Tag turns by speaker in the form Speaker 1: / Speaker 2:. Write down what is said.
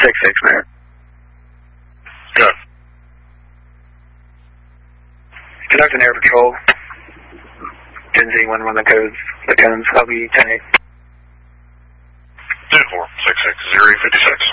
Speaker 1: 6-6, Mayor.
Speaker 2: Good.
Speaker 1: Conducting air patrol. 10Z11 the codes. The guns. I'll be 10-8.
Speaker 2: 2-4, 6-6, 056.